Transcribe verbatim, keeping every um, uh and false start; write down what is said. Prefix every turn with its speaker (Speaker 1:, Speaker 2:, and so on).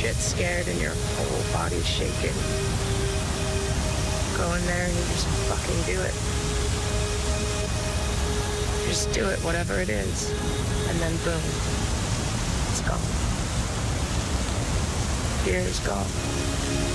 Speaker 1: get scared and your whole body's shaking. Go in there and you just fucking do it. Just do it, whatever it is. And then boom, it's gone. Fear is gone.